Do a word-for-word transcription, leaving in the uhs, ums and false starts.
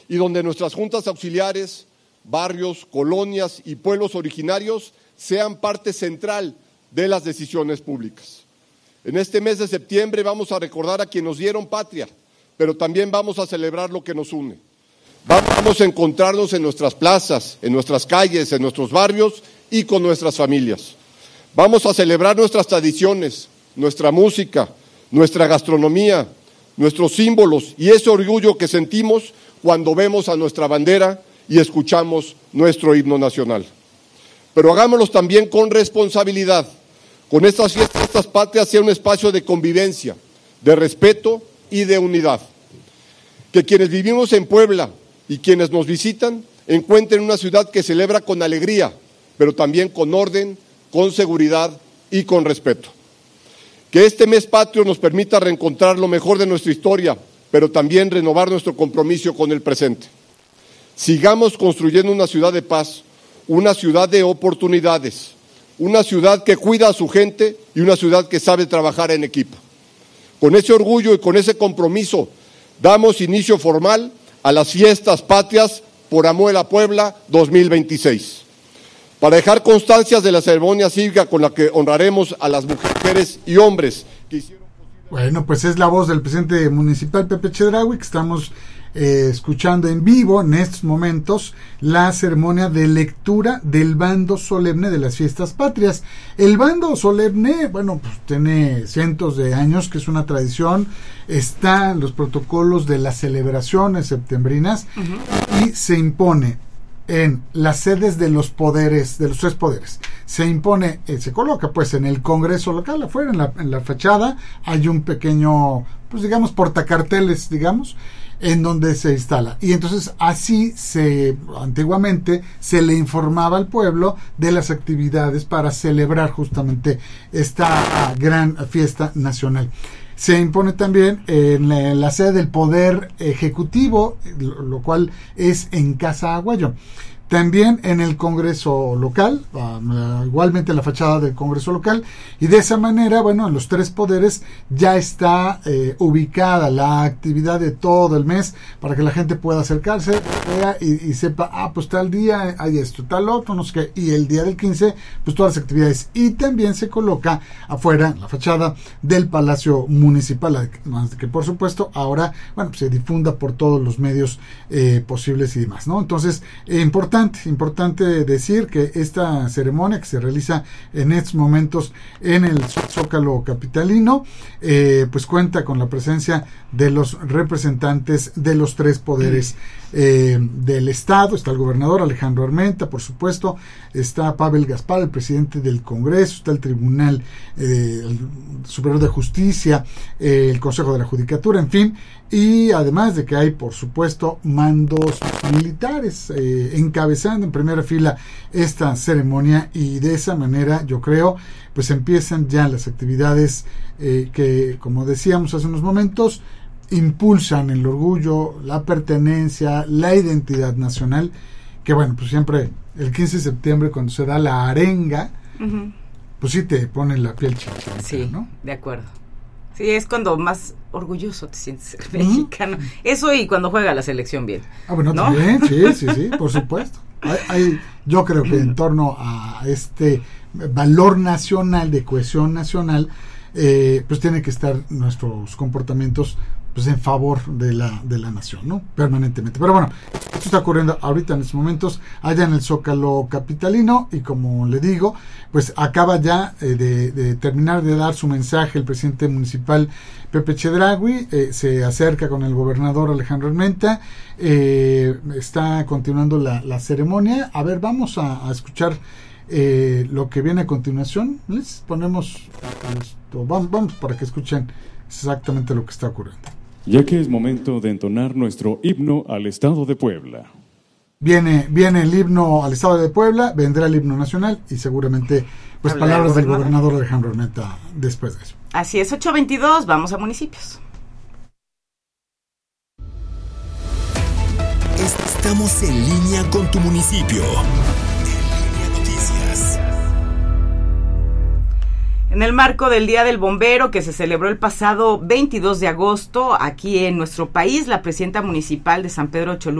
y donde nuestras juntas auxiliares, barrios, colonias y pueblos originarios sean parte central de las decisiones públicas. En este mes de septiembre vamos a recordar a quienes nos dieron patria, pero también vamos a celebrar lo que nos une. Vamos a encontrarnos en nuestras plazas, en nuestras calles, en nuestros barrios y con nuestras familias. Vamos a celebrar nuestras tradiciones, nuestra música, nuestra gastronomía, nuestros símbolos y ese orgullo que sentimos cuando vemos a nuestra bandera y escuchamos nuestro himno nacional. Pero hagámoslo también con responsabilidad. Con estas fiestas, estas patrias sea un espacio de convivencia, de respeto y de unidad. Que quienes vivimos en Puebla y quienes nos visitan encuentren una ciudad que celebra con alegría, pero también con orden, con seguridad y con respeto. Que este mes patrio nos permita reencontrar lo mejor de nuestra historia, pero también renovar nuestro compromiso con el presente. Sigamos construyendo una ciudad de paz, una ciudad de oportunidades, una ciudad que cuida a su gente y una ciudad que sabe trabajar en equipo. Con ese orgullo y con ese compromiso damos inicio formal a las fiestas patrias por amor a Puebla dos mil veintiséis. Para dejar constancias de la ceremonia cívica con la que honraremos a las mujeres y hombres que hicieron posible. Bueno, pues es la voz del presidente municipal Pepe Chedraui, que estamos eh, escuchando en vivo en estos momentos la ceremonia de lectura del bando solemne de las fiestas patrias. El bando solemne, bueno, pues tiene cientos de años, que es una tradición, está en los protocolos de las celebraciones septembrinas, uh-huh. y se impone en las sedes de los poderes, de los tres poderes. Se impone, eh, se coloca pues en el Congreso local, afuera, en la, en la fachada, hay un pequeño, pues digamos, portacarteles, digamos, en donde se instala. Y entonces así se, antiguamente, se le informaba al pueblo de las actividades para celebrar justamente esta gran fiesta nacional. Se impone también en la, en la sede del Poder Ejecutivo, lo, lo cual es en Casa Aguayo. También en el Congreso local, uh, igualmente en la fachada del Congreso local, y de esa manera, bueno, en los tres poderes ya está eh, ubicada la actividad de todo el mes para que la gente pueda acercarse, vea y, y sepa, ah, pues tal día hay esto, tal otro, no sé qué, y el día del quince, pues todas las actividades. Y también se coloca afuera, en la fachada del Palacio Municipal, más que por supuesto ahora, bueno, pues se difunda por todos los medios eh, posibles y demás, ¿no? Entonces, eh, importante Importante decir que esta ceremonia que se realiza en estos momentos en el Zócalo capitalino, eh, pues cuenta con la presencia de los representantes de los tres poderes eh, del Estado. Está el gobernador Alejandro Armenta, por supuesto, está Pavel Gaspar, el presidente del Congreso, está el Tribunal eh, el Superior de Justicia, eh, el Consejo de la Judicatura, en fin, y además de que hay, por supuesto, mandos militares eh, encabezando en primera fila esta ceremonia, y de esa manera, yo creo, pues empiezan ya las actividades eh, que, como decíamos hace unos momentos, impulsan el orgullo, la pertenencia, la identidad nacional, que bueno, pues siempre el quince de septiembre, cuando se da la arenga, uh-huh. pues sí te pone la piel chinita, sí, ¿no? De acuerdo. Sí, es cuando más orgulloso te sientes ser uh-huh. mexicano. Eso, y cuando juega la selección bien. Ah, bueno, ¿no? También, sí, sí, sí, por supuesto. Hay, hay, yo creo que en torno a este valor nacional, de cohesión nacional, eh, pues tiene que estar nuestros comportamientos pues en favor de la de la nación, ¿no? Permanentemente. Pero bueno, esto está ocurriendo ahorita en estos momentos allá en el Zócalo capitalino, y como le digo, pues acaba ya eh, de, de terminar de dar su mensaje el presidente municipal Pepe Chedraui, eh, se acerca con el gobernador Alejandro Armenta, eh, está continuando la, la ceremonia. A ver, vamos a, a escuchar eh, lo que viene a continuación. Les ponemos esto, vamos, vamos para que escuchen exactamente lo que está ocurriendo. Ya que es momento de entonar nuestro himno al Estado de Puebla. Viene, viene el himno al Estado de Puebla, vendrá el himno nacional y seguramente pues Habla palabras del gobernador. gobernador Alejandro Armenta después de eso. Así es, ocho veintidós, vamos a municipios. Estamos en línea con tu municipio. En el marco del Día del Bombero, que se celebró el pasado veintidós de agosto aquí en nuestro país, la presidenta municipal de San Pedro Cholula,